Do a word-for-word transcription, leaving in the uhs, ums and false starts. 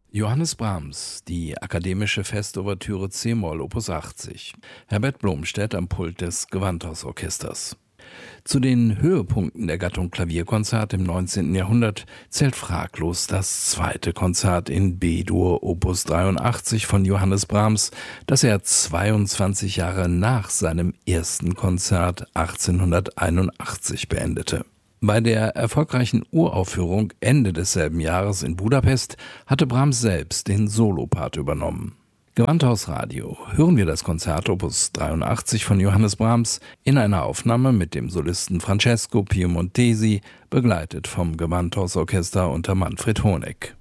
Johannes Brahms, die akademische Festouvertüre c-Moll Opus achtzig. Herbert Blomstedt am Pult des Gewandhausorchesters. Zu den Höhepunkten der Gattung Klavierkonzert im neunzehnten Jahrhundert zählt fraglos das zweite Konzert in B-Dur Opus dreiundachtzig von Johannes Brahms, das er zweiundzwanzig Jahre nach seinem ersten Konzert achtzehnhunderteinundachtzig beendete. Bei der erfolgreichen Uraufführung Ende desselben Jahres in Budapest hatte Brahms selbst den Solopart übernommen. Gewandhausradio hören wir das Konzert Opus dreiundachtzig von Johannes Brahms in einer Aufnahme mit dem Solisten Francesco Piemontesi, begleitet vom Gewandhausorchester unter Manfred Honeck.